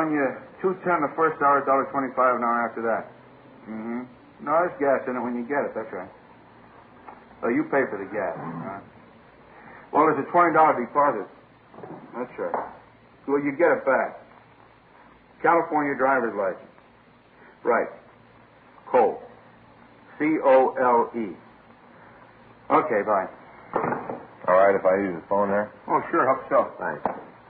run you $2.10 the first hour, $1.25 an hour after that. Mm-hmm. No, there's gas in it when you get it. That's right. So you pay for the gas. Huh? Well, there's a $20 deposit. That's right. Well, you get it back. California driver's license. Right. Cole. C-O-L-E. Okay, bye. All right, if I use the phone there? Oh, sure, hope so. Thanks.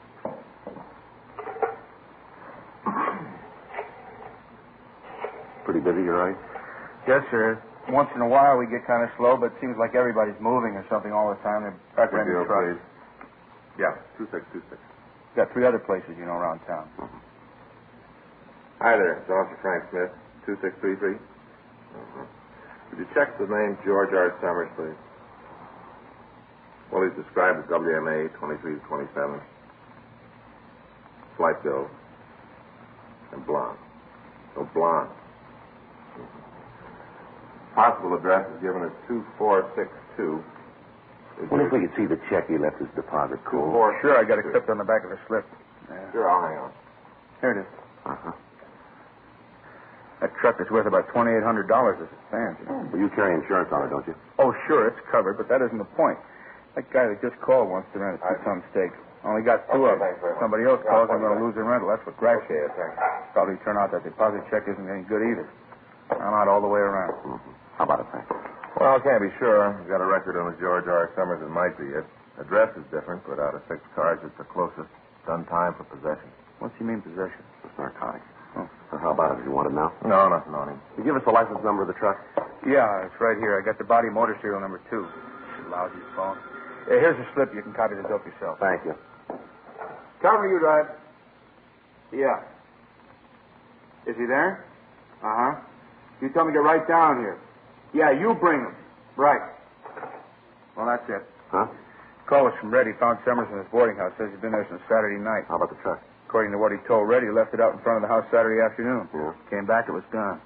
Pretty busy, you right? Yes, sir. Once in a while we get kind of slow, but it seems like everybody's moving or something all the time. They're Record deal, trucks. please. Yeah, 2626. Got 3 other places, around town. Mm-hmm. Hi there, it's Officer Frank Smith, 2633. Mm-hmm. Could you check the name George R. Summers, please? Well, he's described as WMA 2327. Flight bill. And blonde. Oh, blonde. Mm-hmm. Possible address is given as 2462. What if we could see the check he left his deposit, Cole? Sure, I got it clipped on the back of the slip. Yeah. Sure, I'll hang on. Here it is. Uh-huh. That truck is worth about $2,800 as it stands. Well, you carry insurance on it, don't you? Oh, sure, it's covered, but that isn't the point. That guy that just called wants to rent it for some stake. Only got 2 of them. Somebody else calls, I'm going to lose the rental. That's what grabs me. Probably turn out that deposit check isn't any good either. I'm out all the way around. Mm-hmm. How about it, Frank? Well, I can't be sure. We've got a record on the George R. Summers. It might be it. Address is different, but out of 6 cards, it's the closest. Done time for possession. What's he mean, possession? It's narcotics. Oh. So how about it? You want it now? No, nothing on him. You give us the license number of the truck? Yeah, it's right here. I got the body motor serial number 2. Lousy phone. Here's a slip. You can copy the dope yourself. Thank you. Cover, you drive. Yeah. Is he there? Uh-huh. You tell me to get right down here. Yeah, you bring him. Right. Well, that's it. Huh? Call was from Red. He found Summers in his boarding house. Says he's been there since Saturday night. How about the truck? According to what he told Red, he left it out in front of the house Saturday afternoon. Yeah. Came back, it was gone.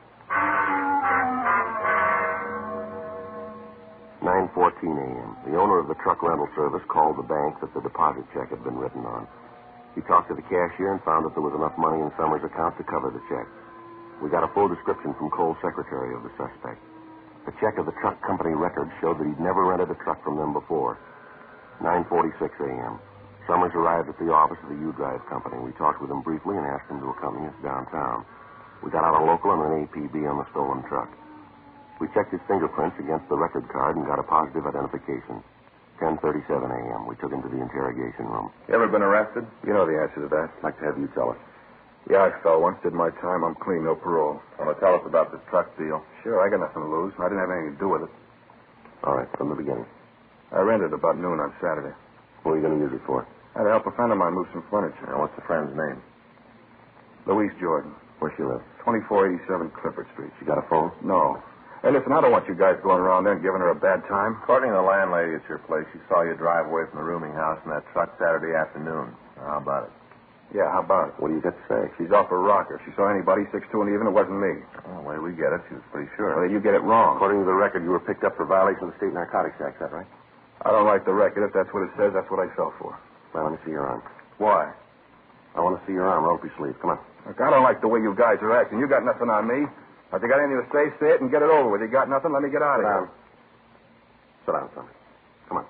9:14 a.m. The owner of the truck rental service called the bank that the deposit check had been written on. He talked to the cashier and found that there was enough money in Summers' account to cover the check. We got a full description from Cole's secretary of the suspect. The check of the truck company records showed that he'd never rented a truck from them before. 9:46 a.m. Summers arrived at the office of the U-Drive company. We talked with him briefly and asked him to accompany us downtown. We got out a local and an APB on the stolen truck. We checked his fingerprints against the record card and got a positive identification. 10:37 a.m. We took him to the interrogation room. You ever been arrested? You know the answer to that. I'd like to have you tell us. Yeah, I fell once, did my time. I'm clean, no parole. Want to tell us about this truck deal? Sure, I got nothing to lose. I didn't have anything to do with it. All right, from the beginning. I rented about noon on Saturday. What are you going to use it for? I had to help a friend of mine move some furniture. Now, what's the friend's name? Louise Jordan. Where she live? 2487 Clifford Street. She got a phone? No. Hey, listen, I don't want you guys going around there and giving her a bad time. According to the landlady at your place, she saw you drive away from the rooming house in that truck Saturday afternoon. How about it? Yeah, how about it? What do you got to say? She's off her rocker. If she saw anybody 6'2" and even, it wasn't me. Oh, the way we get it, she was pretty sure. Well, you get it wrong. According to the record, you were picked up for violation of the State Narcotics Act, is that right? I don't like the record. If that's what it says, that's what I fell for. Well, let me see your arm. Why? I want to see your arm. Roll up your sleeve. Come on. Look, I don't like the way you guys are acting. You got nothing on me. If you got anything to say it and get it over with. You got nothing, let me get out of here. Sit down, son. Come on.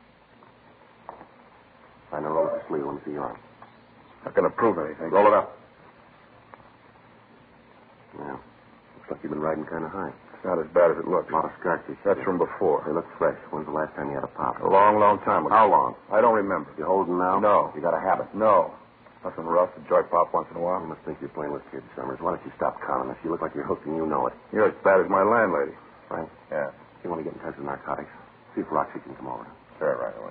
I know, roll up your sleeve. Let me see your arm. Not going to prove anything. Roll it up. Yeah. Looks like you've been riding kind of high. It's not as bad as it looks. A lot of scratches. That's from before. They look fresh. When's the last time you had a pop? A long, long time ago. How long? I don't remember. You holding now? No. You got a habit? No. Nothing rough. A joint pop once in a while. You must think you're playing with kids, Summers. Why don't you stop conning us? You look like you're hooked and you know it. You're as bad as my landlady. Right? Yeah. You want to get in touch with narcotics? See if Roxy can come over. Sure, right away.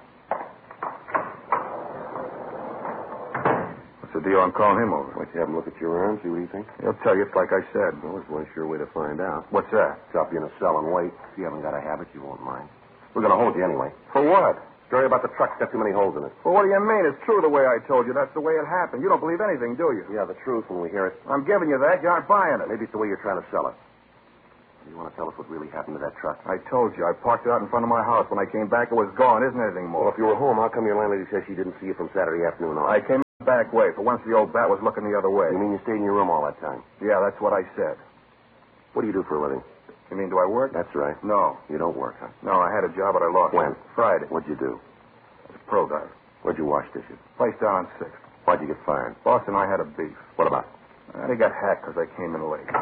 What's the deal on calling him over? Why don't you have him look at your arm, see what he thinks? He'll tell you. It's like I said. Well, there's one sure way to find out. What's that? Drop you in a cell and wait. If you haven't got a habit, you won't mind. We're going to hold you anyway. For what? Story about the truck's got too many holes in it. Well, what do you mean? It's true the way I told you. That's the way it happened. You don't believe anything, do you? Yeah, the truth when we hear it. I'm giving you that. You aren't buying it. Maybe it's the way you're trying to sell it. You want to tell us what really happened to that truck? I told you. I parked it out in front of my house. When I came back, it was gone. Isn't anything more. Well, if you were home, how come your landlady says she didn't see you from Saturday afternoon on? I came back way, for once the old bat was looking the other way. You mean you stayed in your room all that time? Yeah, that's what I said. What do you do for a living? You mean, do I work? That's right. No. You don't work, huh? No, I had a job, but I lost When? it. Friday. What'd you do? I was a pro diver. Where'd you wash dishes? Place down on 6th. Why'd you get fired? Boss and I had a beef. What about? He got hacked because I came in late.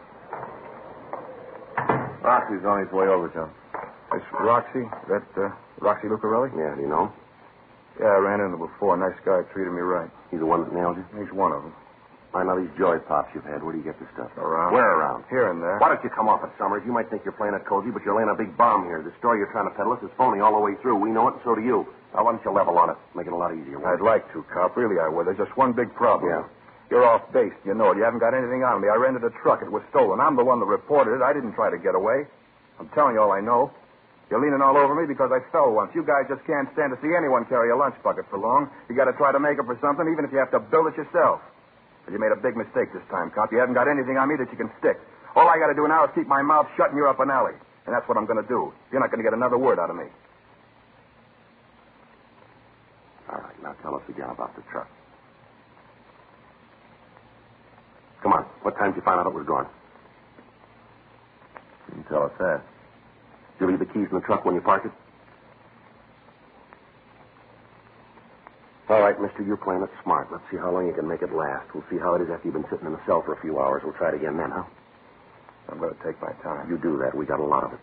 Roxy's on his way over, John. That's Roxy? That, Roxy Lucarelli? Yeah, do you know him? Yeah, I ran into him before. Nice guy, treated me right. He's the one that nailed you? He's one of them. I know these joy pops you've had. Where do you get this stuff? Around. Where around? Here and there. Why don't you come off it, Summers? You might think you're playing it cozy, but you're laying a big bomb here. The story you're trying to peddle us is phony all the way through. We know it, and so do you. Now, why don't you level on it? Make it a lot easier. I'd like to, Cop. Really, I would. There's just one big problem. Yeah. You're off base. You know it. You haven't got anything on me. I rented a truck. It was stolen. I'm the one that reported it. I didn't try to get away. I'm telling you all I know. You're leaning all over me because I fell once. You guys just can't stand to see anyone carry a lunch bucket for long. You got to try to make up for something, even if you have to build it yourself. But you made a big mistake this time, Cop. You haven't got anything on me that you can stick. All I got to do now is keep my mouth shut and you're up an alley. And that's what I'm going to do. You're not going to get another word out of me. All right, now tell us again about the truck. Come on. What time did you find out it was gone? You can tell us that. Did you leave the keys in the truck when you parked it? All right, mister, you're playing it smart. Let's see how long you can make it last. We'll see how it is after you've been sitting in the cell for a few hours. We'll try it again then, huh? I'm going to take my time. You do that. We got a lot of it.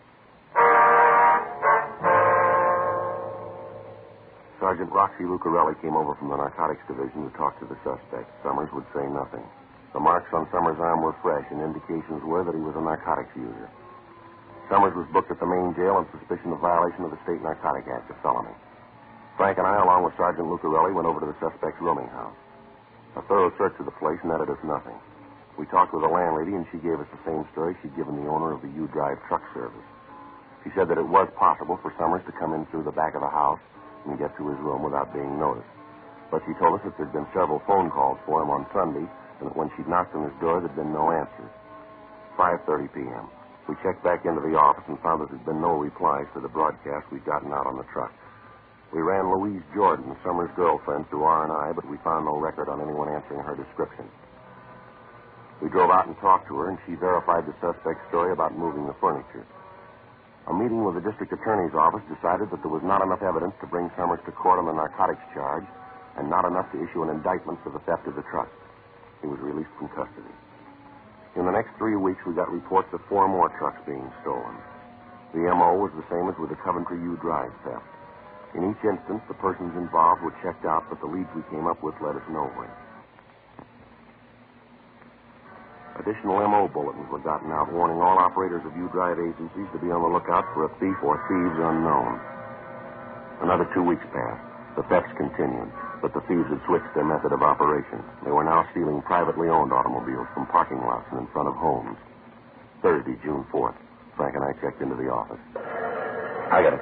Sergeant Roxy Lucarelli came over from the narcotics division to talk to the suspect. Summers would say nothing. The marks on Summers' arm were fresh, and indications were that he was a narcotics user. Summers was booked at the main jail on suspicion of violation of the State Narcotic Act, a felony. Frank and I, along with Sergeant Lucarelli, went over to the suspect's rooming house. A thorough search of the place netted us nothing. We talked with the landlady, and she gave us the same story she'd given the owner of the U-Drive truck service. She said that it was possible for Summers to come in through the back of the house and get to his room without being noticed. But she told us that there'd been several phone calls for him on Sunday, and that when she'd knocked on his door, there'd been no answers. 5:30 p.m. We checked back into the office and found that there'd been no replies to the broadcast we'd gotten out on the truck. We ran Louise Jordan, Summers' girlfriend, through R&I, but we found no record on anyone answering her description. We drove out and talked to her, and she verified the suspect's story about moving the furniture. A meeting with the district attorney's office decided that there was not enough evidence to bring Summers to court on the narcotics charge and not enough to issue an indictment for the theft of the truck. He was released from custody. In the next 3 weeks, we got reports of 4 more trucks being stolen. The M.O. was the same as with the Coventry U-Drive theft. In each instance, the persons involved were checked out, but the leads we came up with led us nowhere. Additional M.O. bulletins were gotten out warning all operators of U-Drive agencies to be on the lookout for a thief or thieves unknown. Another 2 weeks passed. The thefts continued, but the thieves had switched their method of operation. They were now stealing privately owned automobiles from parking lots and in front of homes. Thursday, June 4th, Frank and I checked into the office. I got it.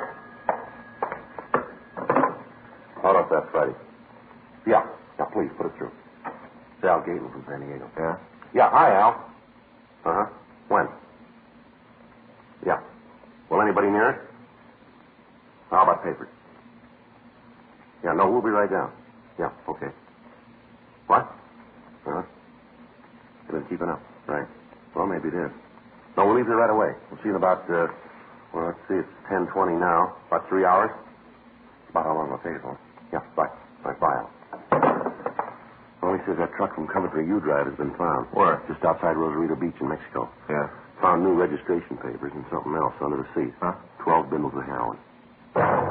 Hold up that, Friday. Yeah, please, put it through. It's Al Gaten from San Diego. Yeah? Yeah, hi, Al. Uh-huh. When? Yeah. Will anybody near it? How about papers? Yeah, no, we'll be right down. Yeah, okay. What? Uh-huh. You've been keeping up. Right. Well, maybe it is. No, we'll leave here right away. We'll see you in about, let's see, it's 10:20 now. About 3 hours? About how long it'll take us, huh? Yeah, bye. Bye, Al. Well, he says that truck from Coventry U-Drive has been found. Where? Just outside Rosarito Beach in Mexico. Yeah. Found new registration papers and something else under the seat. Huh? 12 bindles of heroin.